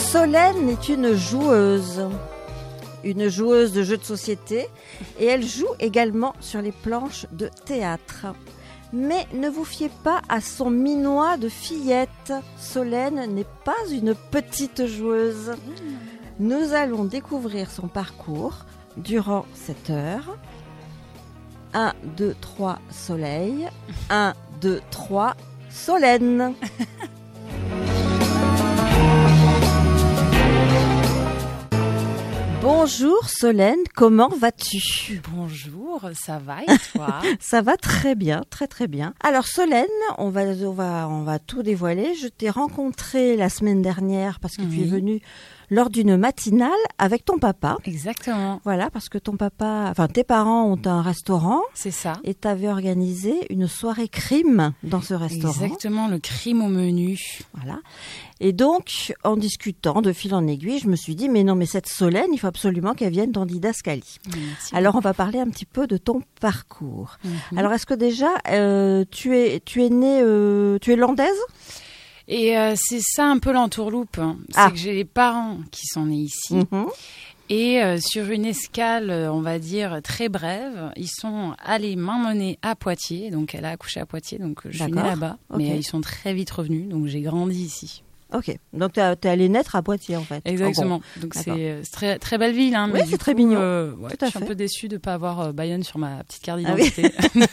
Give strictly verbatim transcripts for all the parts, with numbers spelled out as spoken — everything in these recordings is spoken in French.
Solène est une joueuse, une joueuse de jeux de société et elle joue également sur les planches de théâtre. Mais ne vous fiez pas à son minois de fillette. Solène n'est pas une petite joueuse. Nous allons découvrir son parcours durant cette heure. un, deux, trois, soleil. un, deux, trois, Solène. Bonjour Solène, comment vas-tu ? Bonjour, ça va et toi ? Ça va très bien, très très bien. Alors Solène, on va, on va, on va tout dévoiler. Je t'ai rencontrée la semaine dernière parce que oui. Tu es venue lors d'une matinale avec ton papa. Exactement. Voilà, parce que ton papa, enfin tes parents ont un restaurant. C'est ça. Et tu avais organisé une soirée crime dans ce restaurant. Exactement, le crime au menu. Voilà. Et donc, en discutant de fil en aiguille, je me suis dit, mais non, mais cette Solène, il faut absolument qu'elle vienne dans Didascalie. Merci. Alors, on va parler un petit peu de ton parcours. Mm-hmm. Alors, est-ce que déjà, euh, tu es, tu es née, euh, tu es landaise ? Et euh, c'est ça un peu l'entourloupe. Hein. C'est ah. que j'ai les parents qui sont nés ici. Mm-hmm. Et euh, sur une escale, on va dire, très brève, ils sont allés m'emmener à Poitiers. Donc, elle a accouché à Poitiers, donc je suis née là-bas. Okay. Mais euh, ils sont très vite revenus, donc j'ai grandi ici. Ok, donc tu es allée naître à Poitiers en fait. Exactement, oh bon. donc c'est, c'est très, très belle ville. Hein, oui, mais c'est très coup, mignon. Euh, ouais, Tout à je suis fait. un peu déçue de ne pas avoir euh, Bayonne sur ma petite carte d'identité. Ah oui.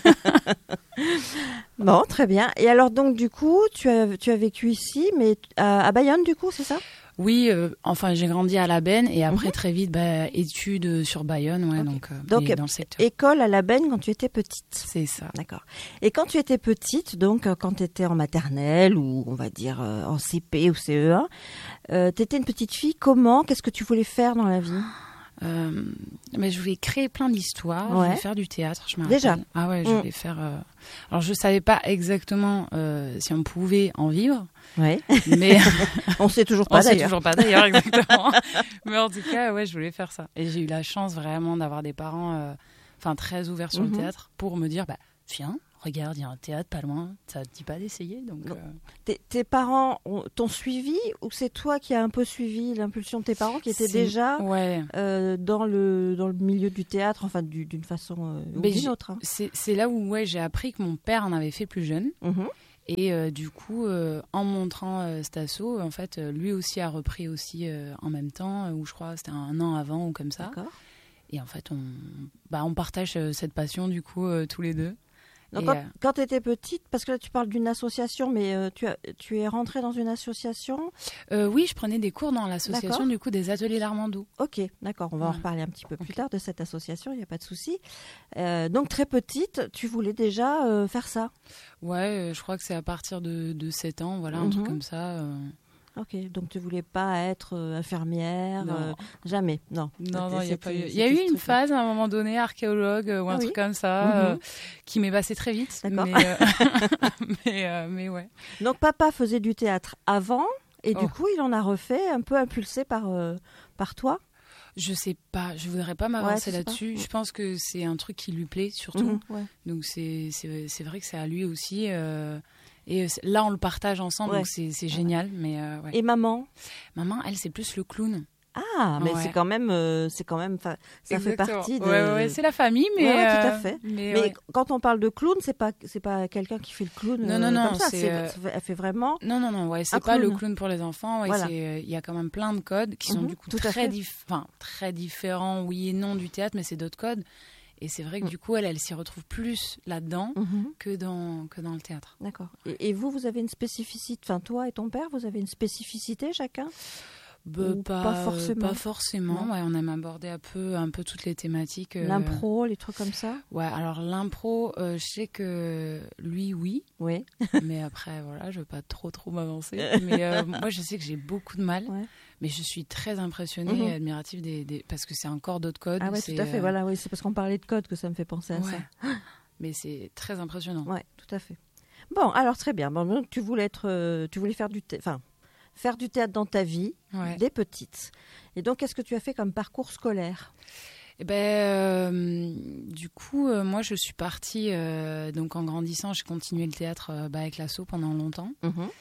Bon, très bien. Et alors donc du coup, tu as, tu as vécu ici, mais à, à Bayonne du coup, c'est ça ? Oui, euh, enfin j'ai grandi à La Benne et après mm-hmm. très vite bah, études sur Bayonne, ouais, okay. donc, euh, donc dans le secteur. École à La Benne quand tu étais petite. C'est ça. D'accord. Et quand tu étais petite, donc quand tu étais en maternelle ou on va dire euh, en C P ou C E un, euh, tu étais une petite fille. Comment ? Qu'est-ce que tu voulais faire dans la vie ? Euh, mais je voulais créer plein d'histoires, ouais. je voulais faire du théâtre, je me rappelle. Déjà. Ah ouais, je mm. voulais faire. Euh... Alors je savais pas exactement euh, si on pouvait en vivre. Ouais. Mais on sait toujours pas on d'ailleurs. sait toujours pas d'ailleurs exactement. Mais en tout cas, ouais, je voulais faire ça. Et j'ai eu la chance vraiment d'avoir des parents, enfin euh, très ouverts sur mm-hmm. le théâtre, pour me dire, bah viens. Regarde, il y a un théâtre pas loin, ça te dit pas d'essayer donc, donc euh... tes, tes parents ont, t'ont suivi ou c'est toi qui as un peu suivi l'impulsion de tes parents qui étaient c'est... déjà ouais. euh, dans, le, dans le milieu du théâtre, enfin du, d'une façon euh, ou Mais d'une autre hein. c'est, c'est là où ouais, j'ai appris que mon père en avait fait plus jeune. Mm-hmm. Et euh, du coup, euh, en montrant euh, cet assaut, en fait, euh, lui aussi a repris aussi euh, en même temps, euh, ou je crois c'était un an avant ou comme ça. D'accord. Et en fait, on, bah, on partage euh, cette passion du coup euh, tous les deux. Donc quand, euh... quand tu étais petite, parce que là tu parles d'une association, mais euh, tu, as, tu es rentrée dans une association euh, Oui, je prenais des cours dans l'association d'accord. du coup des ateliers Larmando. Ok, d'accord, on va ouais. en reparler un petit peu plus okay. tard de cette association, il n'y a pas de souci. Euh, donc très petite, tu voulais déjà euh, faire ça ? Ouais, je crois que c'est à partir de, de sept ans, voilà, un mm-hmm. truc comme ça. Euh... Ok, donc tu voulais pas être euh, infirmière, euh, jamais, non. Non, non, il y a pas eu. Il y a eu une phase à un moment donné, archéologue euh, ou un ah, truc oui. comme ça, mm-hmm. euh, qui m'est passé très vite. D'accord. Mais, euh, mais, euh, mais ouais. Donc papa faisait du théâtre avant, et oh. du coup il en a refait, un peu impulsé par euh, par toi. Je sais pas, je voudrais pas m'avancer ouais, là-dessus. Pas. Je pense que c'est un truc qui lui plaît surtout. Mmh, ouais. Donc c'est c'est c'est vrai que c'est à lui aussi. Euh, Et là, on le partage ensemble, ouais. donc c'est, c'est génial. Mais euh, ouais. Et maman ? Maman, elle, c'est plus le clown. Ah, mais ouais. c'est quand même, euh, c'est quand même, ça Exactement. fait partie de. Ouais, ouais, c'est la famille, mais. Ouais, ouais, euh... tout à fait. Mais, mais ouais. quand on parle de clown, c'est pas, c'est pas quelqu'un qui fait le clown. Non, non, non, comme ça. c'est. c'est euh... Elle fait vraiment. Non, non, non, ouais, c'est pas clown. Le clown pour les enfants. Ouais, voilà. c'est, il y a quand même plein de codes qui sont mm-hmm, du coup très, dif... enfin, très différents, oui et non du théâtre, mais c'est d'autres codes. Et c'est vrai que mmh. du coup, elle, elle s'y retrouve plus là-dedans mmh. que, dans, que dans le théâtre. D'accord. Et, et vous, vous avez une spécificité, enfin toi et ton père, vous avez une spécificité chacun ? Bah, pas, pas forcément. Pas forcément. Ouais, on aime aborder un peu, un peu toutes les thématiques. Euh... L'impro, les trucs comme ça ? Ouais, alors l'impro, euh, je sais que lui, oui. Oui. Mais après, voilà, je veux pas trop, trop m'avancer. Mais euh, moi, je sais que j'ai beaucoup de mal. Ouais. Mais je suis très impressionnée mmh. et admirative des, des... parce que c'est encore d'autres codes. Ah ouais, c'est, tout à fait. Euh... Voilà, oui, c'est parce qu'on parlait de codes que ça me fait penser à ouais. ça. Mais c'est très impressionnant. Ouais, tout à fait. Bon, alors très bien. Bon, donc, tu voulais être, euh, tu voulais faire du, thé... enfin, faire du théâtre dans ta vie, ouais. dès petite. Et donc, qu'est-ce que tu as fait comme parcours scolaire ? Eh ben, euh, du coup, euh, moi, je suis partie. Euh, donc, en grandissant, j'ai continué le théâtre euh, bah, avec l'asso pendant longtemps. Mmh.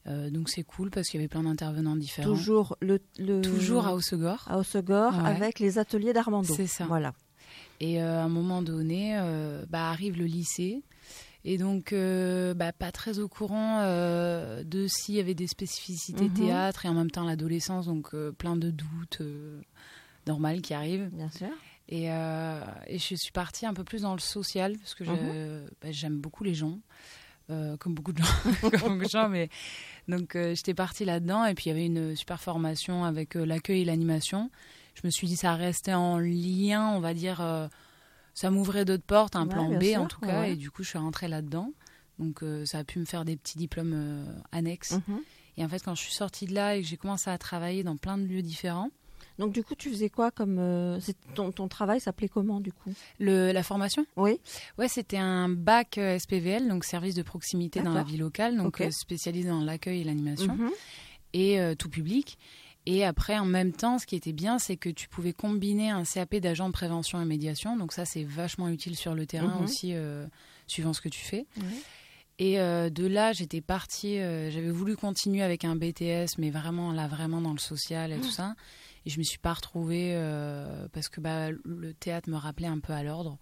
Euh, donc c'est cool parce qu'il y avait plein d'intervenants différents. Toujours, le, le... Toujours à Hossegor. À Hossegor, ouais. Avec les ateliers d'Armando. C'est ça. Voilà. Et euh, à un moment donné, euh, bah, arrive le lycée. Et donc, euh, bah, pas très au courant euh, de s'il y avait des spécificités mm-hmm. théâtre et en même temps l'adolescence. Donc, euh, plein de doutes euh, normales qui arrivent. Bien sûr. Et, euh, et je suis partie un peu plus dans le social parce que mm-hmm. je, bah, j'aime beaucoup les gens. Euh, comme beaucoup de gens, comme beaucoup de gens mais donc euh, j'étais partie là-dedans et puis il y avait une super formation avec euh, l'accueil et l'animation. Je me suis dit ça restait en lien, on va dire, euh, ça m'ouvrait d'autres portes, un ouais, plan B sûr, en tout cas, ouais. Et du coup je suis rentrée là-dedans. Donc euh, ça a pu me faire des petits diplômes euh, annexes. Mm-hmm. Et en fait quand je suis sortie de là et que j'ai commencé à travailler dans plein de lieux différents. Donc du coup, tu faisais quoi comme euh, c'est, ton, ton travail s'appelait comment du coup ? Le, La formation ? Oui. Ouais, c'était un bac euh, S P V L, donc service de proximité D'accord. dans la vie locale, donc okay. euh, spécialisé dans l'accueil et l'animation, mm-hmm. et euh, tout public. Et après, en même temps, ce qui était bien, c'est que tu pouvais combiner un C A P d'agent de prévention et médiation. Donc ça, c'est vachement utile sur le terrain mm-hmm. aussi, euh, suivant ce que tu fais. Mm-hmm. Et euh, de là, j'étais partie, euh, j'avais voulu continuer avec un B T S, mais vraiment là, vraiment dans le social et mmh. tout ça. Et je me suis pas retrouvée euh, parce que bah, le théâtre me rappelait un peu à l'ordre.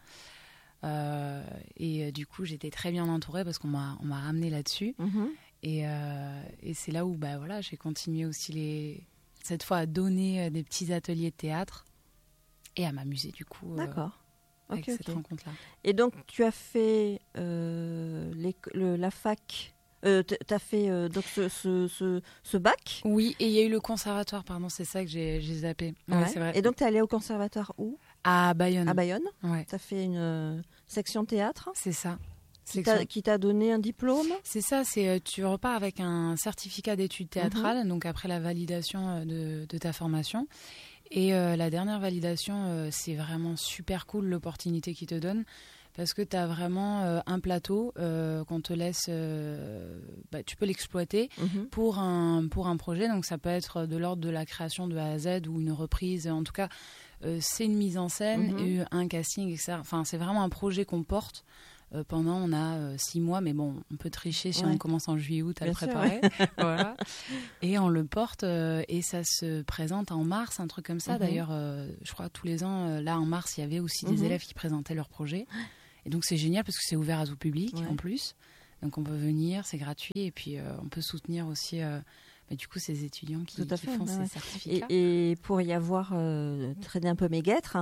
Euh, et euh, du coup, j'étais très bien entourée parce qu'on m'a, on m'a ramenée là-dessus. Mmh. Et, euh, et c'est là où bah, voilà, j'ai continué aussi les... cette fois à donner des petits ateliers de théâtre et à m'amuser du coup. D'accord. Euh, avec okay, cette okay. rencontre-là. Et donc, tu as fait euh, les, le, la fac... Euh, tu as fait euh, donc ce, ce, ce, ce bac ? Oui, et il y a eu le conservatoire, pardon, c'est ça que j'ai, j'ai zappé. Ouais, ouais. C'est vrai. Et donc, tu es allée au conservatoire où ? À Bayonne. À Bayonne ? Ouais. Tu as fait une euh, section théâtre ? C'est ça. Qui t'a, qui t'a donné un diplôme ? C'est ça, c'est, tu repars avec un certificat d'études théâtrales, mm-hmm. donc après la validation de, de ta formation. Et euh, la dernière validation, euh, c'est vraiment super cool l'opportunité qu'ils te donnent. Parce que tu as vraiment euh, un plateau euh, qu'on te laisse, euh, bah, tu peux l'exploiter mm-hmm. pour, un, pour un projet. Donc ça peut être de l'ordre de la création de A à Z ou une reprise. En tout cas, euh, c'est une mise en scène, mm-hmm. et un casting, et cetera. Enfin, c'est vraiment un projet qu'on porte. Euh, pendant, on a euh, six mois, mais bon, on peut tricher si ouais. on commence en juillet-août à Bien le préparer. Sûr, ouais. Voilà. Et on le porte euh, et ça se présente en mars, un truc comme ça. Mm-hmm. D'ailleurs, euh, je crois tous les ans, euh, là en mars, il y avait aussi mm-hmm. des élèves qui présentaient leur projet. Et donc c'est génial parce que c'est ouvert à tout public ouais. en plus. Donc on peut venir, c'est gratuit et puis euh, on peut soutenir aussi euh, bah, du coup ces étudiants qui, qui fait, font bah, ces ouais. certificats. Et, et pour y avoir euh, traîné un peu mes guêtres,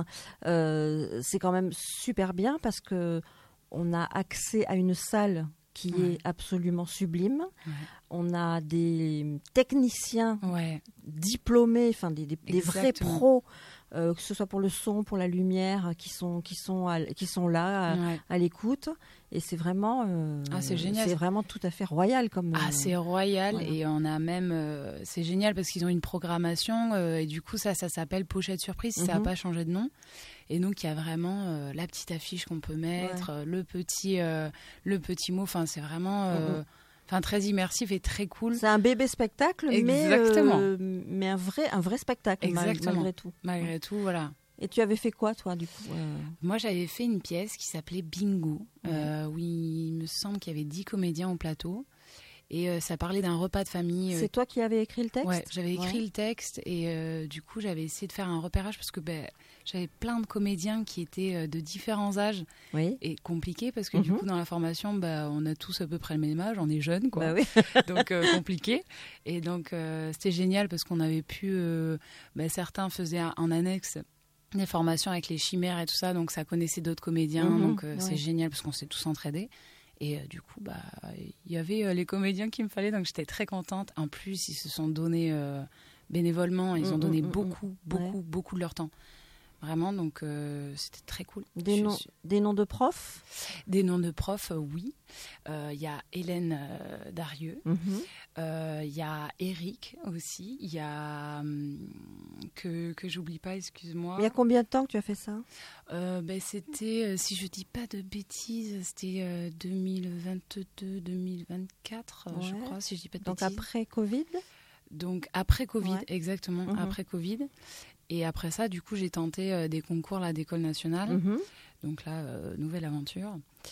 euh, c'est quand même super bien parce que on a accès à une salle qui ouais. est absolument sublime. Ouais. On a des techniciens ouais. diplômés, enfin des, des, des vrais pros. Euh, que ce soit pour le son, pour la lumière, qui sont qui sont à, qui sont là à, ouais. à l'écoute, et c'est vraiment euh, ah, c'est génial. C'est vraiment tout à fait royal comme. Ah, c'est royal voilà. Et on a même euh, c'est génial parce qu'ils ont une programmation euh, et du coup ça ça s'appelle Pochette Surprise, mm-hmm. ça n'a pas changé de nom. Et donc il y a vraiment euh, la petite affiche qu'on peut mettre, ouais. euh, le petit euh, le petit mot. Enfin c'est vraiment. Euh, mm-hmm. Enfin, très immersif et très cool. C'est un bébé spectacle, Exactement. mais, euh, mais un, vrai, un vrai spectacle, Exactement. malgré tout. Malgré tout, voilà. Et tu avais fait quoi, toi, du coup euh... Moi, j'avais fait une pièce qui s'appelait Bingo, ouais. euh, où il me semble qu'il y avait dix comédiens au plateau. Et euh, ça parlait d'un repas de famille. Euh... C'est toi qui avais écrit le texte ? Ouais, j'avais écrit ouais. le texte et euh, du coup, j'avais essayé de faire un repérage parce que ben, j'avais plein de comédiens qui étaient euh, de différents âges oui. et compliqué parce que mm-hmm. du coup, dans la formation, bah, on a tous à peu près le même âge, on est jeunes, quoi. Bah oui. Donc, euh, compliqué. Et donc, euh, c'était génial parce qu'on avait pu... Euh, bah, certains faisaient en annexe des formations avec les chimères et tout ça, donc ça connaissait d'autres comédiens, mm-hmm. donc euh, ouais. c'est génial parce qu'on s'est tous entraidés. Et euh, du coup, bah, il y avait euh, les comédiens qu'il me fallait, donc j'étais très contente. En plus, ils se sont donnés euh, bénévolement, ils mmh, ont donné mmh, beaucoup, mmh. beaucoup, ouais. beaucoup de leur temps. Vraiment, donc euh, c'était très cool. Des, noms, suis... des noms de profs ? Des noms de profs, euh, oui. Il euh, y a Hélène euh, Darieux, il mm-hmm. euh, y a Eric aussi, il y a... Hum, que, que j'oublie pas, excuse-moi. Il y a combien de temps que tu as fait ça ? euh, ben, C'était, euh, si je dis pas de bêtises, c'était euh, deux mille vingt-deux deux mille vingt-quatre, ouais. je crois, si je dis pas de donc bêtises. Donc après Covid ? Donc après Covid, ouais. exactement, mm-hmm. après Covid. Et après ça, du coup, j'ai tenté euh, des concours là, d'École nationale. Mm-hmm. Donc là, euh, nouvelle aventure.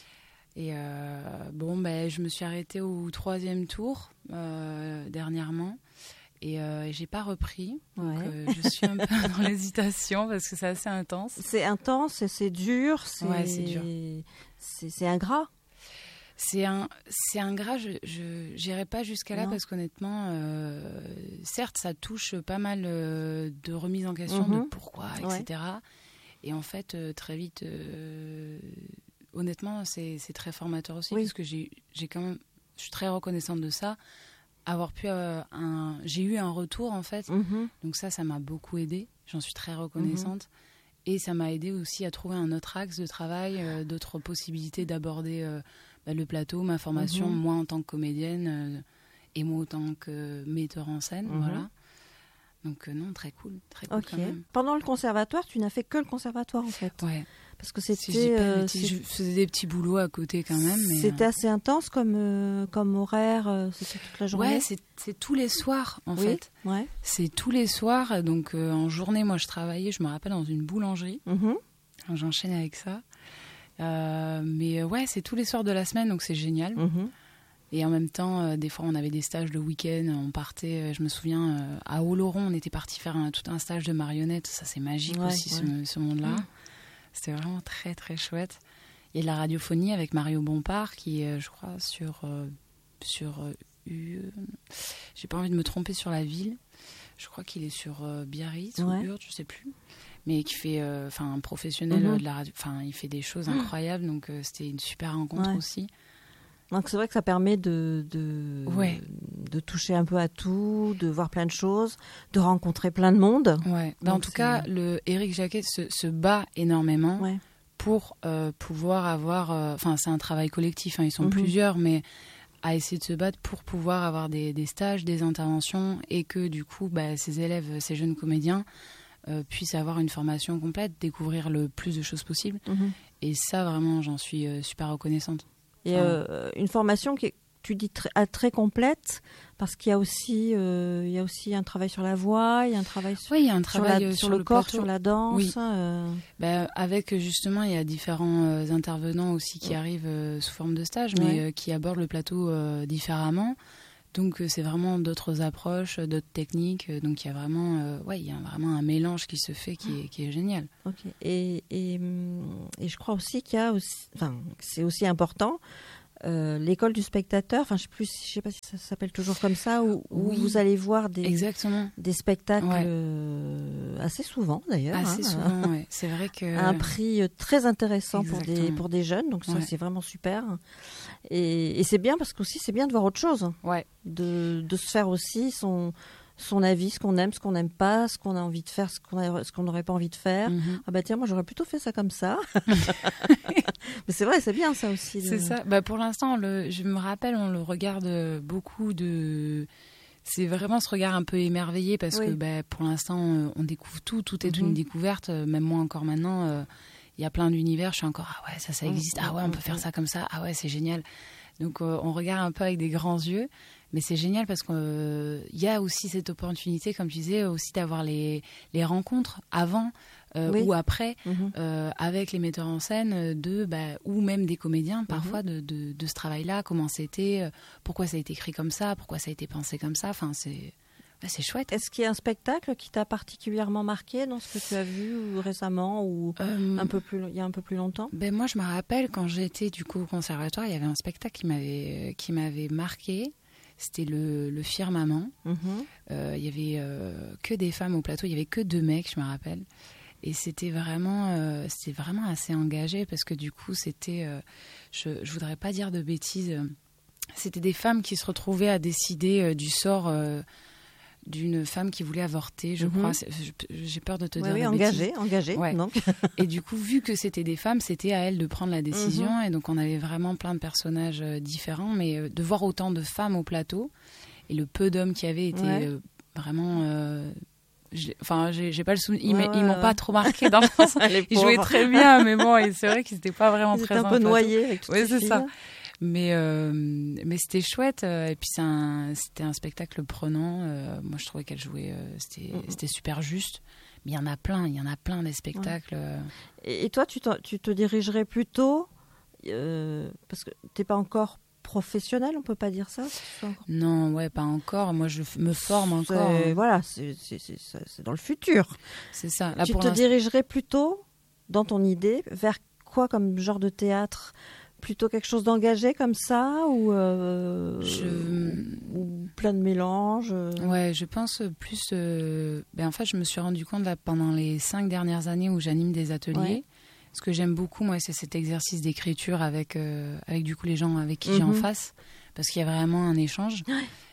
Et euh, bon, ben, je me suis arrêtée au troisième tour euh, dernièrement. Et euh, j'ai pas repris, donc ouais. euh, je suis un peu dans l'hésitation parce que c'est assez intense. C'est intense, c'est dur, c'est, ouais, c'est dur. C'est, c'est ingrat. C'est un, c'est ingrat. Je, je j'irai pas jusqu'à là non. parce qu'honnêtement, euh, certes, ça touche pas mal euh, de remise en question mm-hmm. de pourquoi, et cetera. Ouais. Et en fait, euh, très vite, euh, honnêtement, c'est, c'est très formateur aussi oui. parce que j'ai, j'ai quand même, je suis très reconnaissante de ça. Avoir pu euh, un j'ai eu un retour en fait mm-hmm. donc ça ça m'a beaucoup aidé, j'en suis très reconnaissante mm-hmm. et ça m'a aidé aussi à trouver un autre axe de travail, euh, d'autres possibilités d'aborder euh, bah, le plateau, ma formation mm-hmm. moi en tant que comédienne euh, et moi en tant que metteur en scène mm-hmm. voilà. Donc euh, non, très cool, très cool okay. quand même. Pendant le conservatoire, tu n'as fait que le conservatoire en fait. Ouais. Parce que c'était. Si euh, petits, je faisais des petits boulots à côté quand même. Mais c'était euh... assez intense comme euh, comme horaire. Euh, c'était toute la journée. Ouais, c'est c'est tous les soirs en oui, fait. Ouais. C'est tous les soirs. Donc euh, en journée, moi je travaillais. Je me rappelle dans une boulangerie. Mm-hmm. J'enchaîne avec ça. Euh, mais ouais, c'est tous les soirs de la semaine, donc c'est génial. Mm-hmm. Et en même temps, euh, des fois, on avait des stages le week-end. On partait, euh, je me souviens, euh, à Oloron, on était parti faire un, tout un stage de marionnettes. Ça, c'est magique ouais, aussi, ouais. ce, ce monde-là. Mmh. C'était vraiment très, très chouette. Il y a de la radiophonie avec Mario Bompard, qui est, je crois, sur... Euh, sur euh, U... J'ai pas envie de me tromper sur la ville. Je crois qu'il est sur euh, Biarritz ouais. ou Urte, je sais plus. Mais qui fait... Enfin, euh, un professionnel mmh. de la radio... Enfin, il fait des choses mmh. incroyables. Donc, euh, c'était une super rencontre ouais. aussi. Donc c'est vrai que ça permet de, de, ouais. de toucher un peu à tout, de voir plein de choses, de rencontrer plein de monde. Ouais. Ben, en tout c'est... cas, le Éric Jacquet se, se bat énormément ouais. pour euh, pouvoir avoir... Enfin, euh, c'est un travail collectif, hein, ils sont mm-hmm. plusieurs, mais à essayer de se battre pour pouvoir avoir des, des stages, des interventions, et que du coup, bah, ces élèves, ces jeunes comédiens euh, puissent avoir une formation complète, découvrir le plus de choses possible. Mm-hmm. Et ça, vraiment, j'en suis euh, super reconnaissante. Et euh, une formation qui est, tu dis, très, très complète, parce qu'il y a aussi, euh, il y a aussi un travail sur la voix, il y a un travail sur, oui, il y a un travail sur, la, sur, sur le, le corps, plateau. Sur la danse. Oui. Euh... Ben, avec, justement, il y a différents euh, intervenants aussi qui ouais. arrivent euh, sous forme de stage, mais ouais. euh, qui abordent le plateau euh, différemment. Donc, euh, c'est vraiment d'autres approches, d'autres techniques. Donc, il y a vraiment, euh, ouais, il y a vraiment un mélange qui se fait qui est, qui est génial. Ok. Et, et, et je crois aussi qu'il y a aussi, enfin, c'est aussi important, euh, l'école du spectateur. Enfin, je sais plus, je sais pas si ça s'appelle toujours comme ça, où, où oui. vous allez voir des, Exactement. des spectacles ouais. euh, assez souvent d'ailleurs. Assez hein, souvent, ouais. C'est vrai que à un prix très intéressant pour des pour des jeunes. Donc ça, ouais. c'est vraiment super. Et, et c'est bien parce qu'aussi c'est bien de voir autre chose. Ouais. De de se faire aussi son son avis, ce qu'on aime, ce qu'on n'aime pas, ce qu'on a envie de faire, ce qu'on a, ce qu'on n'aurait pas envie de faire. Mm-hmm. Ah bah tiens, moi j'aurais plutôt fait ça comme ça. Mais c'est vrai, c'est bien ça aussi. C'est de... ça. Bah pour l'instant, le, je me rappelle, on le regarde beaucoup de... C'est vraiment ce regard un peu émerveillé parce oui. que bah, pour l'instant, on découvre tout. Tout est mm-hmm. une découverte. Même moi encore maintenant, il euh, y a plein d'univers. Je suis encore, ah ouais, ça, ça existe. Mm-hmm. Ah ouais, on peut mm-hmm. faire ça comme ça. Ah ouais, c'est génial. Donc euh, on regarde un peu avec des grands yeux. Mais c'est génial parce qu'il euh, y a aussi cette opportunité, comme tu disais, aussi d'avoir les, les rencontres avant euh, oui. ou après mm-hmm. euh, avec les metteurs en scène de, bah, ou même des comédiens parfois mm-hmm. de, de, de ce travail-là, comment c'était, euh, pourquoi ça a été écrit comme ça, pourquoi ça a été pensé comme ça. Enfin, c'est, bah, c'est chouette. Est-ce qu'il y a un spectacle qui t'a particulièrement marqué dans ce que tu as vu ou récemment ou euh, un peu plus, il y a un peu plus longtemps? Ben moi, je me rappelle quand j'étais du coup au conservatoire, il y avait un spectacle qui m'avait, qui m'avait marqué. C'était le, le Firmament. Il mm-hmm. euh, y avait euh, que des femmes au plateau. Il y avait que deux mecs, je me rappelle. Et c'était vraiment, euh, c'était vraiment assez engagé parce que du coup, c'était... Euh, je ne voudrais pas dire de bêtises. C'était des femmes qui se retrouvaient à décider euh, du sort euh, d'une femme qui voulait avorter, je mm-hmm. crois. C'est, j'ai peur de te oui, dire oui, de engagé, bêtises. engagé. Ouais. Donc. Et du coup, vu que c'était des femmes, c'était à elles de prendre la décision. Mm-hmm. Et donc, on avait vraiment plein de personnages euh, différents. Mais euh, de voir autant de femmes au plateau et le peu d'hommes qu'il y avait était ouais. euh, vraiment... Euh, j'ai, enfin, j'ai, j'ai pas le souvenir. Ils, ouais, ouais, ils m'ont ouais. pas trop marqué dans le sens. Ils jouaient très bien, mais bon, et c'est vrai qu'ils n'étaient pas vraiment ils présents. Ils étaient un peu noyés avec toutes ouais, ces c'est filles. ça. Mais, euh, mais c'était chouette. Et puis, c'est un, c'était un spectacle prenant. Euh, moi, je trouvais qu'elle jouait... Euh, c'était, mm-hmm. c'était super juste. Mais il y en a plein. Il y en a plein des spectacles. Ouais. Et, et toi, tu, tu te dirigerais plutôt euh, parce que t'es pas encore professionnel, on peut pas dire ça? Non, ouais, pas encore. Moi, je me forme encore. Hein. Voilà, c'est, c'est, c'est, c'est dans le futur. C'est ça. Là, tu pour te l'instant... dirigerais plutôt, dans ton idée, vers quoi comme genre de théâtre? Plutôt quelque chose d'engagé comme ça ou, euh, je... ou plein de mélanges? Ouais, je pense plus... Euh... Ben, en fait, je me suis rendu compte là, pendant les cinq dernières années où j'anime des ateliers. Ouais. Ce que j'aime beaucoup, moi, c'est cet exercice d'écriture avec, euh, avec du coup les gens avec qui mm-hmm. j'ai en face, parce qu'il y a vraiment un échange.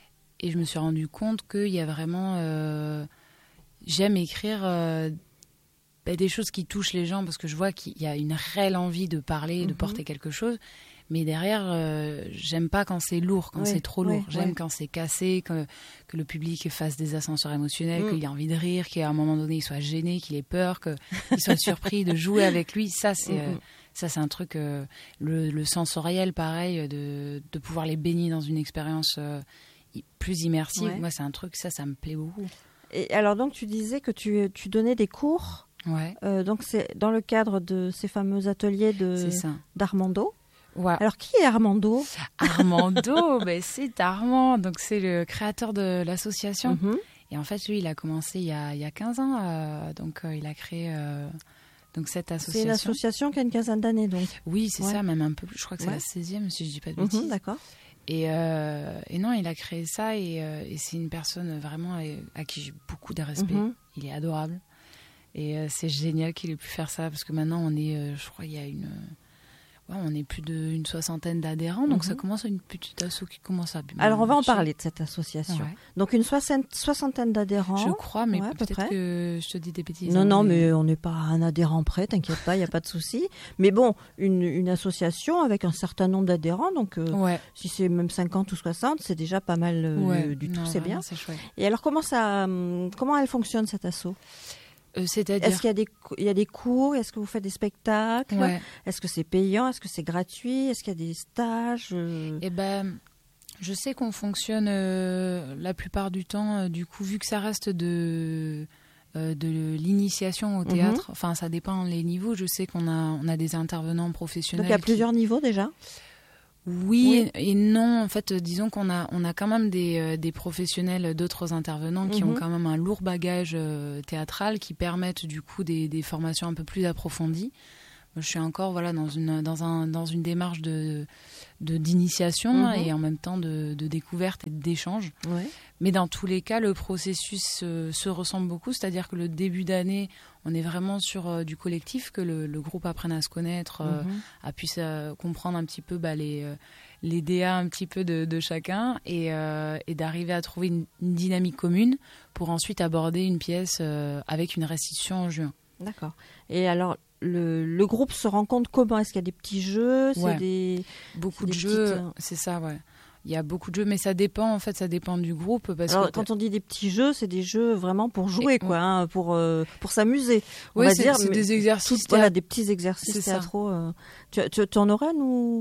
Et je me suis rendu compte qu'il y a vraiment... Euh, j'aime écrire euh, bah, des choses qui touchent les gens, parce que je vois qu'il y a une réelle envie de parler, mm-hmm. de porter quelque chose. Mais derrière, euh, j'aime pas quand c'est lourd, quand oui, c'est trop lourd. Oui, j'aime oui. quand c'est cassé, que, que le public fasse des ascenseurs émotionnels, mm. qu'il ait envie de rire, qu'à un moment donné, il soit gêné, qu'il ait peur, qu'il soit surpris de jouer avec lui. Ça, c'est, mm. euh, ça, c'est un truc... Euh, le, le sensoriel, pareil, de, de pouvoir les baigner dans une expérience euh, plus immersive. Ouais. Moi, c'est un truc, ça, ça me plaît beaucoup. Et alors, donc, tu disais que tu, tu donnais des cours. Ouais. Euh, donc, c'est dans le cadre de ces fameux ateliers de, d'Armando. Ouais. Alors, qui est Armando? Armando, ben, c'est Armand, donc c'est le créateur de l'association. Mm-hmm. Et en fait, lui, il a commencé il y a, il y a quinze ans, euh, donc euh, il a créé euh, donc, cette association. C'est une association qui a une quinzaine d'années, donc? Oui, c'est ouais. ça, même un peu plus. Je crois que c'est ouais. la seizième, si je ne dis pas de bêtises. Mm-hmm, d'accord. Et, euh, et non, il a créé ça, et, euh, et c'est une personne vraiment à, à qui j'ai beaucoup de respect. Mm-hmm. Il est adorable. Et euh, c'est génial qu'il ait pu faire ça, parce que maintenant, on est, euh, je crois, il y a une... Ouais, on est plus d'une soixantaine d'adhérents, donc mm-hmm. ça commence à une petite asso qui commence à... Alors, on va en parler de cette association. Ouais. Donc, une soixantaine, soixantaine d'adhérents. Je crois, mais ouais, peut-être que je te dis des bêtises. Non, hein, non, mais, mais on n'est pas un adhérent près, t'inquiète pas, il n'y a pas de souci. Mais bon, une, une association avec un certain nombre d'adhérents, donc euh, ouais. si c'est même cinquante ou soixante, c'est déjà pas mal euh, ouais. du tout, non, c'est bien. C'est chouette. Et alors, comment, ça, comment elle fonctionne, cette asso ? Euh, c'est-à-dire... Est-ce qu'il y a des, il y a des cours? Est-ce que vous faites des spectacles? Ouais. Est-ce que c'est payant? Est-ce que c'est gratuit? Est-ce qu'il y a des stages? Eh ben, je sais qu'on fonctionne euh, la plupart du temps, euh, du coup, vu que ça reste de, euh, de l'initiation au théâtre, mm-hmm. enfin, ça dépend les niveaux. Je sais qu'on a, on a des intervenants professionnels. Donc, il y a qui... plusieurs niveaux déjà? Oui, oui et non. En fait, disons qu'on a, on a quand même des, euh, des professionnels, d'autres intervenants qui mm-hmm. ont quand même un lourd bagage euh, théâtral, qui permettent du coup des, des formations un peu plus approfondies. Moi, je suis encore voilà, dans, une, dans, un, dans une démarche de, de, d'initiation mm-hmm. et en même temps de, de découverte et d'échange. Ouais. Mais dans tous les cas, le processus euh, se ressemble beaucoup. C'est-à-dire que le début d'année, on est vraiment sur euh, du collectif, que le, le groupe apprenne à se connaître, euh, mm-hmm. à puisse euh, comprendre un petit peu bah, les, euh, les D A un petit peu de, de chacun et, euh, et d'arriver à trouver une, une dynamique commune pour ensuite aborder une pièce euh, avec une restitution en juin. D'accord. Et alors, le, le groupe se rencontre comment? Est-ce qu'il y a des petits jeux? C'est ouais. des, Beaucoup c'est de des jeux, petites... c'est ça, ouais. Il y a beaucoup de jeux, mais ça dépend, en fait, ça dépend du groupe. Parce Alors, que quand on dit des petits jeux, c'est des jeux vraiment pour jouer, et, quoi, ouais. hein, pour, euh, pour s'amuser. Oui, on va c'est, dire, c'est des exercices. Tout, voilà, des petits exercices théâtraux. Euh. Tu, tu, tu en aurais, nous?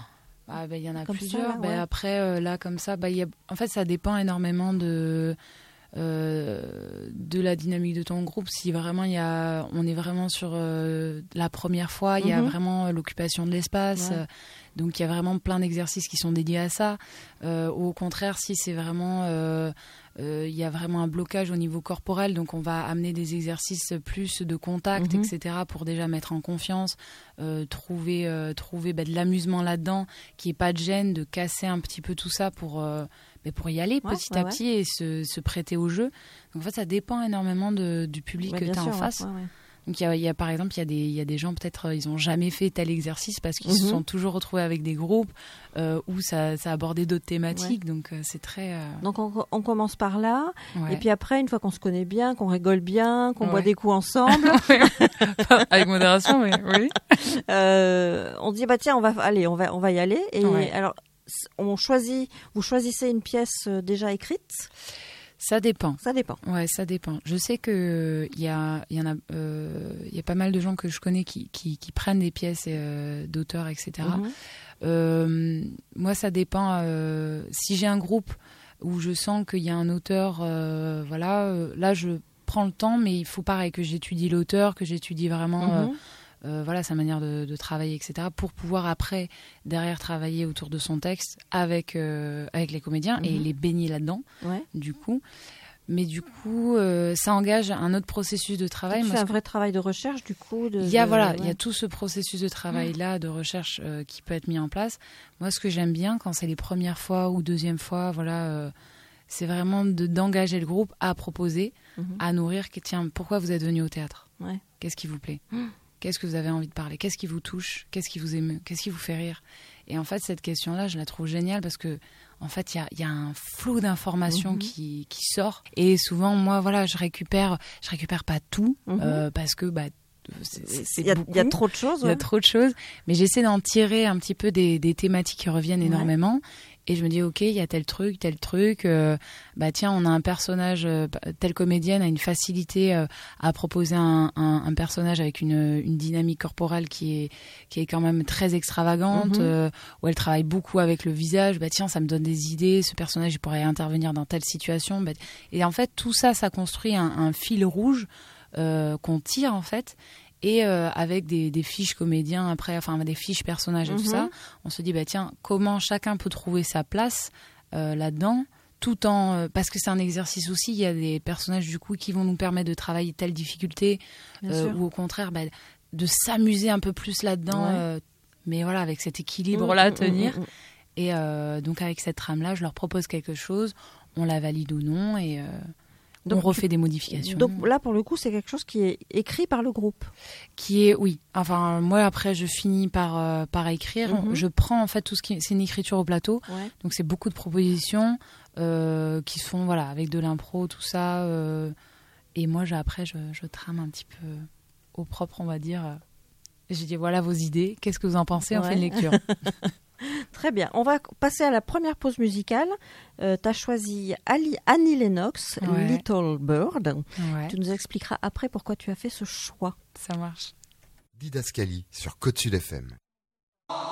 Ah, ben, y en a comme plusieurs. Ça, là, ben, ouais. Après, euh, là, comme ça, ben, y a... en fait, ça dépend énormément de... Euh, de la dynamique de ton groupe. Si vraiment il y a, on est vraiment sur euh, la première fois, il mm-hmm. y a vraiment l'occupation de l'espace, ouais. euh, donc il y a vraiment plein d'exercices qui sont dédiés à ça. Euh, ou au contraire, si c'est vraiment, euh, euh, il y a vraiment un blocage au niveau corporel, donc on va amener des exercices plus de contact, mm-hmm. et cetera pour déjà mettre en confiance, euh, trouver, euh, trouver bah, de l'amusement là-dedans, qui est pas de gêne, de casser un petit peu tout ça pour euh, mais pour y aller ouais, petit ouais, à petit ouais. et se, se prêter au jeu. Donc en fait, ça dépend énormément de, du public ouais, que tu as en face. Ouais, ouais. Donc il y a, y a par exemple, il y a des, il y a des gens peut-être euh, ils ont jamais fait tel exercice parce qu'ils mm-hmm. se sont toujours retrouvés avec des groupes euh, où ça, ça abordait d'autres thématiques. Ouais. Donc euh, c'est très. Euh... Donc on, on commence par là ouais. et puis après, une fois qu'on se connaît bien, qu'on rigole bien, qu'on ouais. boit des coups ensemble, avec modération, mais oui. euh, on dit bah tiens, on va aller, on va, on va y aller. Et ouais. alors. On choisit, vous choisissez une pièce déjà écrite? Ça dépend. Ça dépend. Ouais, ça dépend. Je sais que il y a, il y en a, euh, il y a pas mal de gens que je connais qui, qui, qui prennent des pièces euh, d'auteurs, et cetera. Mm-hmm. Euh, moi, ça dépend. Euh, si j'ai un groupe où je sens qu'il y a un auteur, euh, voilà, euh, là, je prends le temps, mais il faut pareil que j'étudie l'auteur, que j'étudie vraiment. Mm-hmm. Euh, euh, voilà, sa manière de, de travailler, et cetera, pour pouvoir après, derrière, travailler autour de son texte avec, euh, avec les comédiens mm-hmm. et les baigner là-dedans, ouais. du coup. Mais du coup, euh, ça engage un autre processus de travail. C'est un vrai travail de recherche, du coup. De, il y a de... voilà, ouais. il y a tout ce processus de travail-là, mmh. de recherche euh, qui peut être mis en place. Moi, ce que j'aime bien, quand c'est les premières fois ou deuxième fois, voilà, euh, c'est vraiment de, d'engager le groupe à proposer, mmh. à nourrir. Tiens, pourquoi vous êtes venu au théâtre ? ouais. Qu'est-ce qui vous plaît ? mmh. Qu'est-ce que vous avez envie de parler ? Qu'est-ce qui vous touche ? Qu'est-ce qui vous émeut ? Qu'est-ce qui vous fait rire ? Et en fait, cette question-là, je la trouve géniale parce que en fait, il y, y a un flot d'informations mmh. qui, qui sort. Et souvent, moi, voilà, je récupère, je récupère pas tout mmh. euh, parce que bah, il y, y a trop de choses. Il ouais. y a trop de choses. Mais j'essaie d'en tirer un petit peu des, des thématiques qui reviennent ouais. énormément. Et je me dis, ok, il y a tel truc, tel truc. Euh, bah tiens, on a un personnage, euh, telle comédienne a une facilité euh, à proposer un, un, un personnage avec une, une dynamique corporelle qui est qui est quand même très extravagante, mm-hmm. euh, où elle travaille beaucoup avec le visage. Bah tiens, ça me donne des idées. Ce personnage, il pourrait intervenir dans telle situation. Bah, et en fait, tout ça, ça construit un, un fil rouge euh, qu'on tire en fait. Et euh, avec des, des fiches comédiens après, enfin des fiches personnages et mm-hmm. tout ça, on se dit bah tiens, comment chacun peut trouver sa place euh, là-dedans, tout en euh, parce que c'est un exercice aussi. Il y a des personnages du coup qui vont nous permettre de travailler telle difficulté euh, ou au contraire bah, de s'amuser un peu plus là-dedans, ouais. euh, mais voilà avec cet équilibre là mmh, à tenir. Mmh, mmh. Et euh, donc avec cette trame-là, je leur propose quelque chose, on la valide ou non et euh, donc, on refait tu... des modifications. Donc là, pour le coup, c'est quelque chose qui est écrit par le groupe. Qui est, oui. Enfin, moi, après, je finis par, euh, par écrire. Mm-hmm. Je prends, en fait, tout ce qui... C'est une écriture au plateau. Ouais. Donc, c'est beaucoup de propositions euh, qui se font, voilà, avec de l'impro, tout ça. Euh, et moi, je, après, je, je trame un petit peu au propre, on va dire. Je dis, voilà vos idées. Qu'est-ce que vous en pensez ? On ouais. fait une lecture. Très bien. On va passer à la première pause musicale. Euh, tu as choisi Ali, Annie Lennox, ouais. Little Bird. Ouais. Tu nous expliqueras après pourquoi tu as fait ce choix. Ça marche. Didascalie sur Côte Sud F M.